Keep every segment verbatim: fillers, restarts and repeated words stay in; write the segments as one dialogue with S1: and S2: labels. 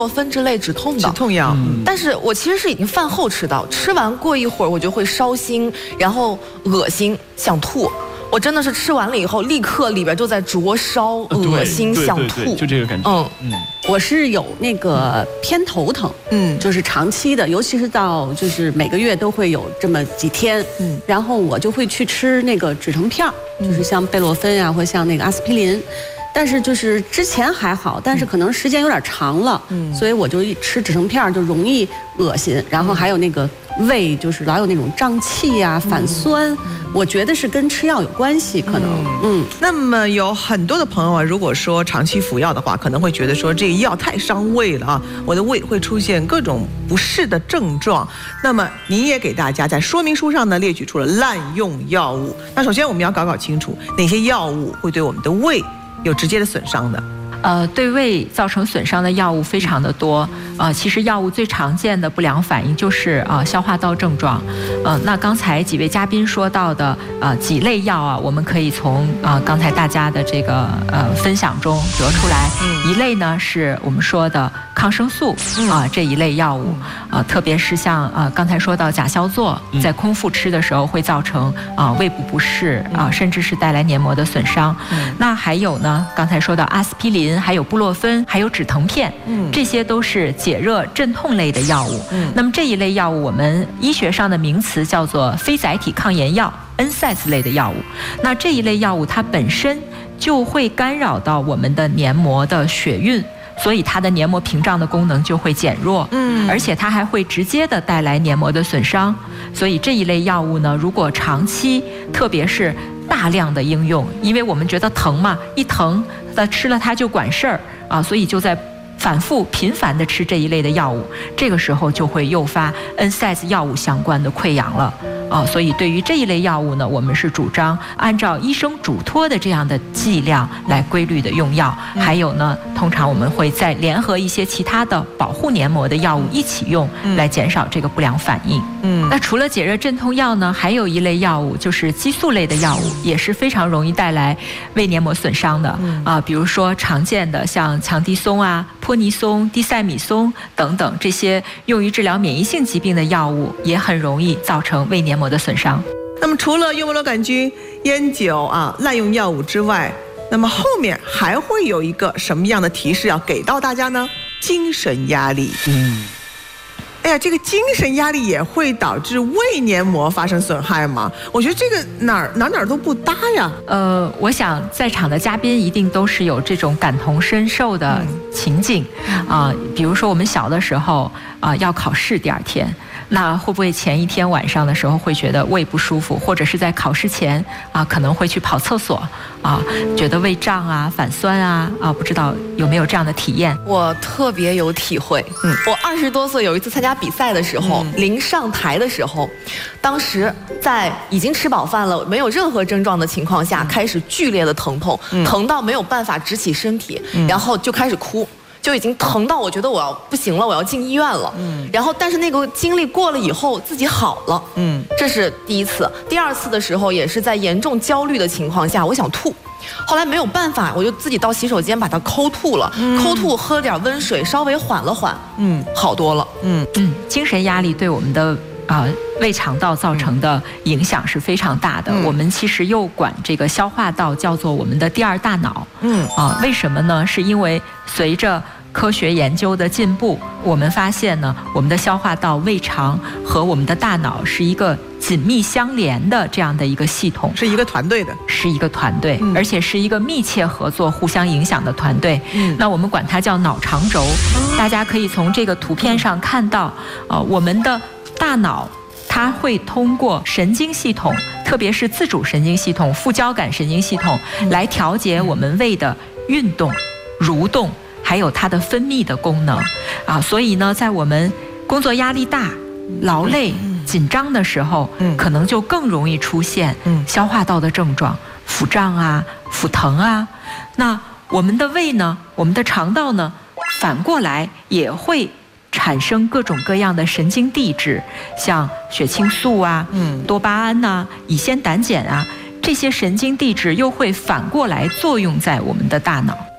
S1: 洛芬之类止痛的
S2: 止痛药，
S1: 嗯、但是我其实是已经饭后吃的，吃完过一会儿我就会烧心，然后恶心，想吐。我真的是吃完了以后，立刻里边就在灼烧、恶心、想吐，
S3: 就这个感觉。嗯
S4: 嗯，我是有那个偏头疼，嗯，就是长期的，尤其是到就是每个月都会有这么几天，嗯，然后我就会去吃那个止疼片，就是像贝洛芬啊，或像那个阿司匹林。但是就是之前还好，但是可能时间有点长了，嗯，所以我就一吃止疼片就容易恶心，然后还有那个胃就是老有那种胀气呀、反酸，我觉得是跟吃药有关系，可能，嗯。
S2: 那么有很多的朋友啊，如果说长期服药的话，可能会觉得说这个药太伤胃了啊，我的胃会出现各种不适的症状。那么您也给大家在说明书上呢列举出了滥用药物。那首先我们要搞搞清楚哪些药物会对我们的胃有直接的损伤的。
S5: 呃，对胃造成损伤的药物非常的多。呃，其实药物最常见的不良反应就是呃消化道症状。呃，那刚才几位嘉宾说到的呃几类药啊，我们可以从呃刚才大家的这个呃分享中得出来。嗯、一类呢是我们说的抗生素啊、呃、这一类药物啊、呃，特别是像呃刚才说到甲硝唑，在空腹吃的时候会造成啊、呃、胃部不适啊、呃，甚至是带来黏膜的损伤。嗯、那还有呢，刚才说到阿司匹林。还有布洛芬，还有止疼片，嗯，这些都是解热镇痛类的药物。嗯，那么这一类药物，我们医学上的名词叫做非甾体抗炎药 N S A I D S 类的药物。那这一类药物它本身就会干扰到我们的黏膜的血运，所以它的黏膜屏障的功能就会减弱。嗯，而且它还会直接的带来黏膜的损伤。所以这一类药物呢，如果长期，特别是大量的应用，因为我们觉得疼嘛，一疼，那吃了它就管事儿啊，所以就在反复频繁的吃这一类的药物，这个时候就会诱发 N S A I D S 药物相关的溃疡了啊。所以对于这一类药物呢，我们是主张按照医生嘱托的这样的剂量来规律的用药。嗯、还有呢，通常我们会再联合一些其他的保护黏膜的药物一起用，嗯、来减少这个不良反应。嗯，那除了解热镇痛药呢，还有一类药物就是激素类的药物，也是非常容易带来胃黏膜损伤的。嗯、啊，比如说常见的像强地松啊、泼尼松、地塞米松等等这些用于治疗免疫性疾病的药物，也很容易造成胃黏膜的损伤。
S2: 那么除了幽门螺杆菌、烟酒啊、滥用药物之外，那么后面还会有一个什么样的提示要给到大家呢？精神压力。嗯。哎呀，这个精神压力也会导致胃黏膜发生损害吗？我觉得这个哪儿哪儿哪儿都不搭呀。
S5: 呃，我想在场的嘉宾一定都是有这种感同身受的情景啊、呃，比如说我们小的时候啊、呃、要考试第二天，那会不会前一天晚上的时候会觉得胃不舒服，或者是在考试前啊、呃、可能会去跑厕所啊、呃，觉得胃胀啊、反酸啊啊、呃，不知道有没有这样的体验？
S1: 我特别有体会。嗯，我二十多岁有一次参加比赛的时候，嗯、临上台的时候，当时在已经吃饱饭了，没有任何症状的情况下，嗯、开始剧烈的疼痛，嗯、疼到没有办法直起身体，嗯、然后就开始哭。就已经疼到我觉得我要不行了，我要进医院了。嗯，然后但是那个经历过了以后，自己好了。嗯，这是第一次。第二次的时候也是在严重焦虑的情况下，我想吐，后来没有办法，我就自己到洗手间把它抠吐了。嗯、抠吐，喝点温水，稍微缓了缓。嗯，好多了。嗯
S5: 嗯，精神压力对我们的啊、呃、胃肠道造成的影响是非常大的。嗯、我们其实又管这个消化道叫做我们的第二大脑。嗯啊、呃，为什么呢？是因为随着科学研究的进步，我们发现呢，我们的消化道、胃肠和我们的大脑是一个紧密相连的这样的一个系统，
S2: 是一个团队的，
S5: 是一个团队，嗯、而且是一个密切合作、互相影响的团队。嗯、那我们管它叫脑肠轴。嗯、大家可以从这个图片上看到，呃，我们的大脑它会通过神经系统，特别是自主神经系统、副交感神经系统，来调节我们胃的运动、蠕动。还有它的分泌的功能啊，所以呢，在我们工作压力大、劳累、紧张的时候，可能就更容易出现消化道的症状，腹胀啊、腹疼啊。那我们的胃呢，我们的肠道呢，反过来也会产生各种各样的神经递质，像血清素啊、多巴胺呐、乙酰胆碱啊，这些神经递质又会反过来作用在我们的大脑。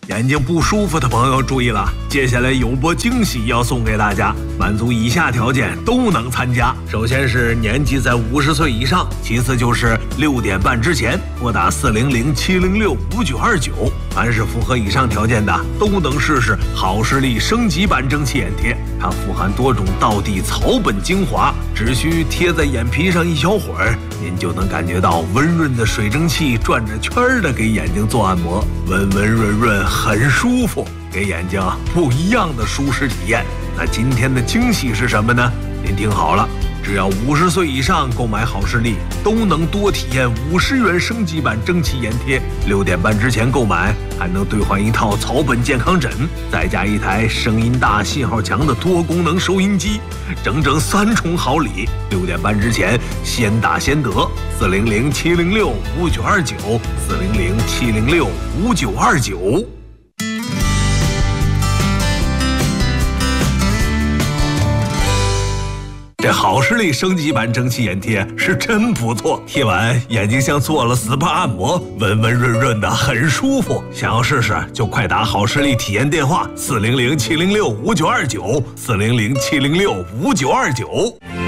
S3: 眼睛不舒服的朋友注意了，接下来有波惊喜要送给大家，满足以下条件都能参加。首先是年纪在五十岁以上，其次就是六点半之前拨打四零零七零六五九二九。凡是符合以上条件的，都能试试好视力升级版蒸汽眼贴。它富含多种道地草本精华，只需贴在眼皮上一小会儿，您就能感觉到温润的水蒸气转着圈儿的给眼睛做按摩，温温润润，很舒服，给眼睛不一样的舒适体验。那今天的惊喜是什么呢？您听好了，只要五十岁以上购买好视力，都能多体验五十元升级版蒸汽眼贴。六点半之前购买，还能兑换一套草本健康枕，再加一台声音大、信号强的多功能收音机，整整三重好礼。六点半之前先打先得，四零零七零六五九二九，四零零七零六五九二九。这好视力升级版蒸汽眼贴是真不错，贴完眼睛像做了 S P A 按摩，温温润润的，很舒服。想要试试就快打好视力体验电话四零零七零六五九二九，四零零七零六五九二九。